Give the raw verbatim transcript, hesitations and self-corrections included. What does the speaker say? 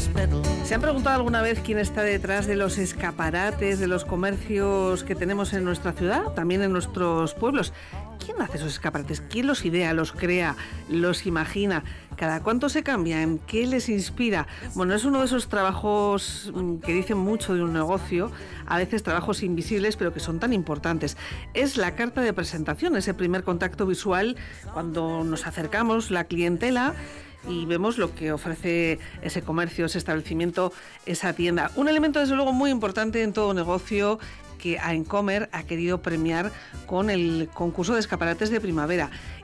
¿Se han preguntado alguna vez quién está detrás de los escaparates, de los comercios que tenemos en nuestra ciudad, también en nuestros pueblos? ¿Quién hace esos escaparates? ¿Quién los idea, los crea, los imagina? ¿Cada cuánto se cambian? ¿Qué les inspira? Bueno, es uno de esos trabajos que dicen mucho de un negocio, a veces trabajos invisibles, pero que son tan importantes. Es la carta de presentación, ese primer contacto visual cuando nos acercamos, la clientela, y vemos lo que ofrece ese comercio, ese establecimiento, esa tienda. Un elemento, desde luego, muy importante en todo negocio que Aencomer ha querido premiar con el concurso de escaparates de primavera.